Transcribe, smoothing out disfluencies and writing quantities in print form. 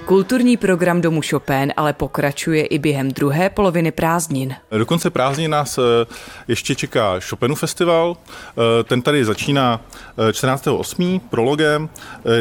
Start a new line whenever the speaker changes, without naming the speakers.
Kulturní program Domu Chopin ale pokračuje i během druhé poloviny prázdnin.
Do konce prázdnin nás ještě čeká Chopinův festival. Ten tady začíná 14.8. prologem.